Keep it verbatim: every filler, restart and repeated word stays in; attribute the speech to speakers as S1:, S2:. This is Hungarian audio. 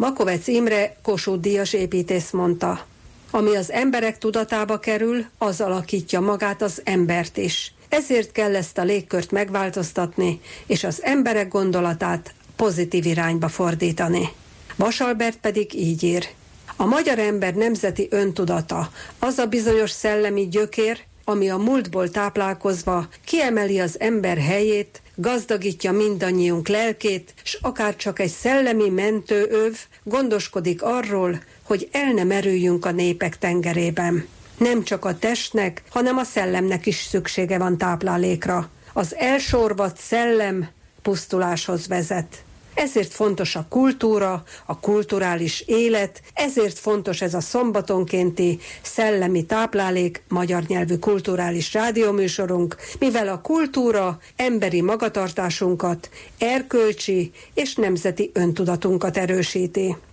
S1: Makovec Imre Kossuth-díjas építész mondta: ami az emberek tudatába kerül, az alakítja magát az embert is. Ezért kell ezt a légkört megváltoztatni, és az emberek gondolatát pozitív irányba fordítani. Vasalbert pedig így ír: a magyar ember nemzeti öntudata az a bizonyos szellemi gyökér, ami a múltból táplálkozva kiemeli az ember helyét, gazdagítja mindannyiunk lelkét, s akár csak egy szellemi mentőöv gondoskodik arról, hogy el ne merüljünk a népek tengerében. Nem csak a testnek, hanem a szellemnek is szüksége van táplálékra. Az elsorvadt szellem pusztuláshoz vezet. Ezért fontos a kultúra, a kulturális élet, ezért fontos ez a szombatonkénti szellemi táplálék, magyar nyelvű kulturális rádióműsorunk, mivel a kultúra emberi magatartásunkat, erkölcsi és nemzeti öntudatunkat erősíti.